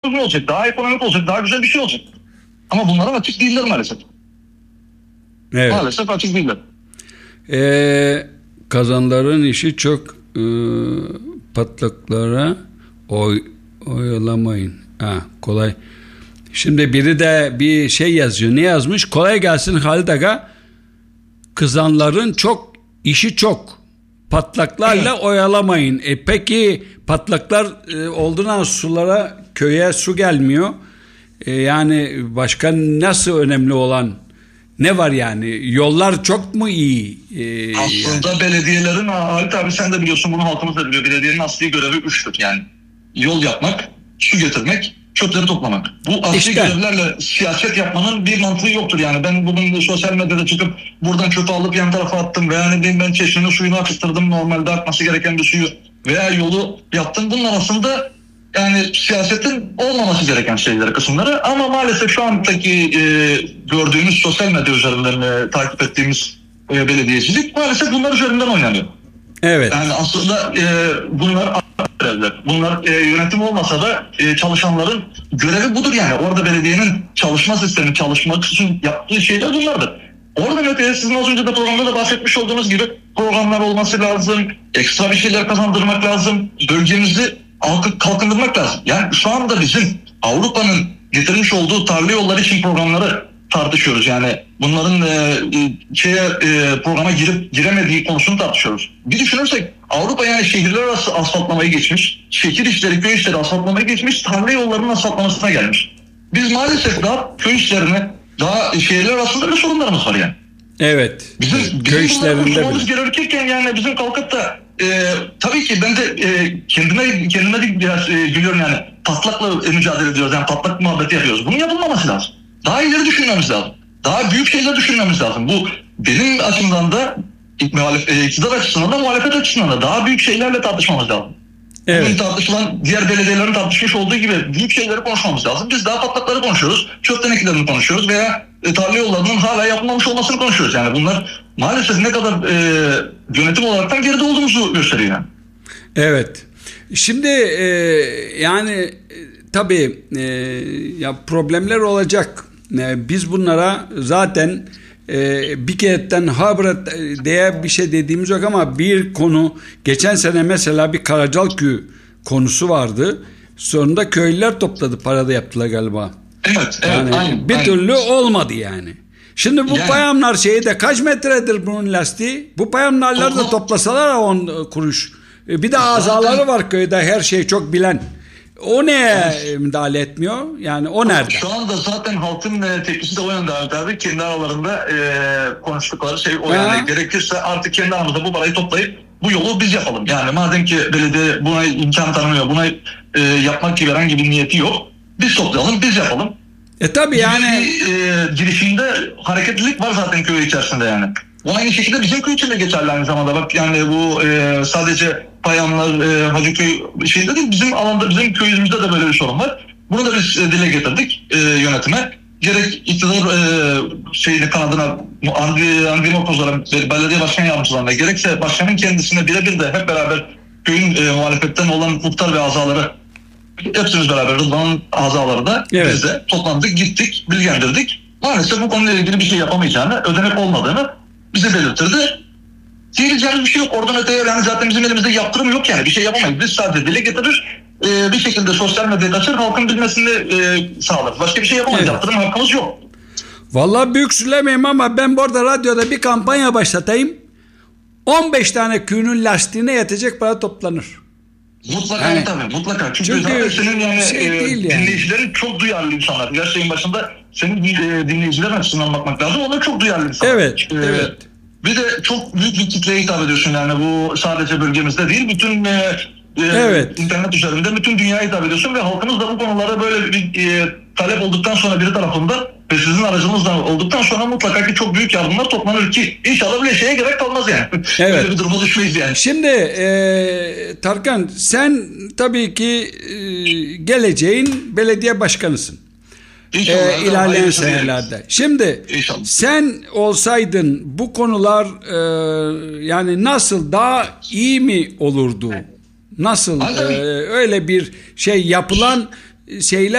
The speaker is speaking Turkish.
uygun olacak, daha ekonomik olacak, daha güzel bir şey olacak. Ama bunlara açık değiller maalesef. Evet. Maalesef açık değiller. Kazanların işi çok patlaklara oyalamayın. Kolay. Şimdi biri de bir şey yazıyor. Ne yazmış? Kolay gelsin Halit Aga. Kızanların çok işi çok. Patlaklarla oyalamayın. Peki patlaklar olduğundan sulara, köye su gelmiyor. Yani başka nasıl önemli olan ne var yani? Yollar çok mu iyi? Aslında yani belediyelerin, Halit abi sen de biliyorsun, bunu halkımız da biliyor. Belediyenin asli görevi 3'tür yani. Yol yapmak, su getirmek, çöpleri toplamak. Bu asli görevlerle siyaset yapmanın bir mantığı yoktur yani. Ben bugün sosyal medyada çıkıp buradan çöpü alıp yan tarafa attım veya ben çeşmenin suyunu akıttırdım, normalde akması gereken bir suyu veya yolu yaptım. Bunun aslında yani siyasetin olmaması gereken şeyleri, kısımları, ama maalesef şu andaki gördüğümüz sosyal medya üzerinden takip ettiğimiz belediyecilik maalesef bunlar üzerinden oynanıyor. Evet. Yani aslında bunlar görevler. Bunlar yönetim olmasa da çalışanların görevi budur yani. Orada belediyenin çalışma sistemi, çalışmak için yaptığı şeyler bunlardır. Oradan öteye sizin az önce de programda da bahsetmiş olduğunuz gibi programlar olması lazım. Ekstra bir şeyler kazandırmak lazım. Bölgemizi kalkındırmak lazım. Yani şu anda bizim Avrupa'nın getirmiş olduğu tarla yolları için programları tartışıyoruz. Yani bunların programa giremediği konusunu tartışıyoruz. Bir düşünürsek Avrupa yani şehirler arası asfaltlamayı geçmiş, şehir içleri, köy içleri asfaltlamayı geçmiş, tarla yollarının asfaltlamasına gelmiş. Biz maalesef daha köy içlerini, daha şehirler arasında bir sorunlarımız var yani. Evet. Bizim köy işlerinde gerekirken yani bizim kalkıp da tabii ki ben de kendime de biraz gülüyorum yani. Patlakla mücadele ediyoruz yani, patlak muhabbeti yapıyoruz. Bunun yapılmaması lazım. Daha ileri düşünmemiz lazım. Daha büyük şeyler düşünmemiz lazım. Bu benim açımdan da iktidar açısından da muhalefet açısından da daha büyük şeylerle tartışmamız lazım. Evet. Bugün tartışılan diğer belediyelerin tartışmış olduğu gibi büyük şeyleri konuşmamız lazım. Biz daha patlakları konuşuyoruz. Çöp tenekelerini konuşuyoruz veya tarla yollarının hala yapılmamış olmasını konuşuyoruz. Yani bunlar maalesef ne kadar yönetim olaraktan geride olduğumuzu gösteriyor yani. Evet. Şimdi yani tabii ya problemler olacak. Biz bunlara zaten bir keretten habret diye bir şey dediğimiz yok, ama bir konu geçen sene mesela bir Karacalıköy konusu vardı. Sonunda köylüler topladı, parada yaptılar galiba. Evet, yani aynen. Bir türlü olmadı yani. Şimdi bu payamlar de kaç metredir bunun lastiği? Bu payamlarları da toplasalar 10 kuruş. Bir de azaları var köyde, her şeyi çok bilen. O neye müdahale etmiyor? Yani o nerede? Şu anda zaten halkın tepkisi de o yönde abi. Kendi aralarında konuştukları şey o yani. Gerekirse artık kendi aramızda bu parayı toplayıp bu yolu biz yapalım. Yani madem ki belediye buna imkan tanımıyor, buna yapmak gibi herhangi bir niyeti yok. Biz toplayalım, biz yapalım. Tabii yani. Girişimde hareketlilik var zaten köy içerisinde yani. Bu aynı şekilde bizim köy için de geçerli aynı zamanda. Bak yani bu sadece Payanlar, Hacıköy şeyinde değil, bizim alanda, bizim köyümüzde de böyle bir sorun var. Bunu da biz dile getirdik yönetime. Gerek iktidar kanadına, Andri Mokozlar'a, belediye başkan yardımcılarına, gerekse başkanın kendisine birebir de hep beraber köyün muhalefetten olan muhtar ve azaları, hepsimiz beraber, Rıdvan'ın azaları da biz de toplandık, gittik, bilgilendirdik. Maalesef bu konuyla ilgili bir şey yapamayacağını, ödenek olmadığını bize belirtirdi. Diyeceğimiz bir şey yok. Oradan öteye yani zaten bizim elimizde yaptırım yok yani. Bir şey yapamayız. Biz sadece dile getirir, bir şekilde sosyal medyada açır, halkın bilmesini sağlar. Başka bir şey yapamayız. Evet. Yaptırım hakkımız yok. Vallahi büyük söylemeyeyim ama ben bu arada radyoda bir kampanya başlatayım. 15 tane köyünün lastiğine yetecek para toplanır. Mutlaka yani, tabii mutlaka. Çünkü zaten senin yani, dinleyicilerin çok duyarlı insanlar. Her şeyin başında senin dinleyicilerin açısından bakmak lazım. Onlar çok duyarlı insanlar. Evet. Evet. Bir de çok büyük bir kitleye hitap ediyorsun yani, bu sadece bölgemizde değil, bütün internet üzerinde bütün dünyaya hitap ediyorsun ve halkımız da bu konulara böyle bir talep olduktan sonra biri tarafında ve sizin aracınızla olduktan sonra mutlaka ki çok büyük yardımlar toplanır ki inşallah bile şeye gerek kalmaz yani. Evet. Böyle bir duruma düşmeyiz yani. Şimdi Tarkan, sen tabii ki geleceğin belediye başkanısın. İlerleyen senelerde. Şimdi İnşallah. Sen olsaydın bu konular yani nasıl daha iyi mi olurdu? Nasıl öyle bir şey yapılan şeyler